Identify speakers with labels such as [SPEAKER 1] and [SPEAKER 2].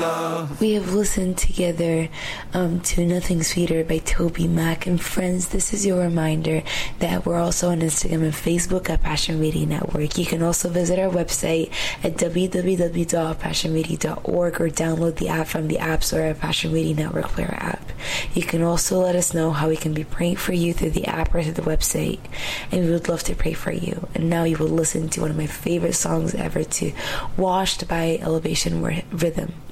[SPEAKER 1] We have listened together to Nothing Sweeter by Toby Mac. And friends, this is your reminder that we're also on Instagram and Facebook at Passion Radio Network. You can also visit our website at www.passionradio.org or download the app from the App Store at Passion Radio Network Player app. You can also let us know how we can be praying for you through the app or through the website, and we would love to pray for you. And now you will listen to one of my favorite songs ever, to Washed by Elevation Rhythm.